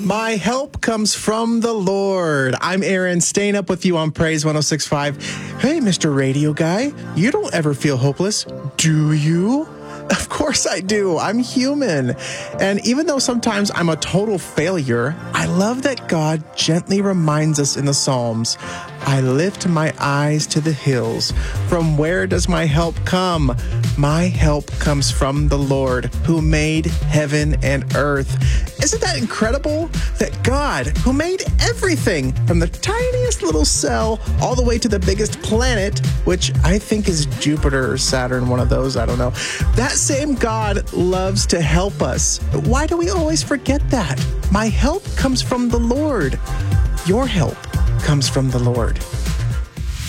My help comes from the Lord. I'm Aaron, staying up with you on Praise 106.5. Hey, Mr. Radio Guy, you don't ever feel hopeless, do you? Of course I do. I'm human. And even though sometimes I'm a total failure, I love that God gently reminds us in the Psalms, I lift my eyes to the hills. From where does my help come? My help comes from the Lord who made heaven and earth. Isn't that incredible? That God, who made everything from the tiniest little cell all the way to the biggest planet, which I think is Jupiter or Saturn, one of those, I don't know. That same God loves to help us. But why do we always forget that? My help comes from the Lord. Your help comes from the Lord.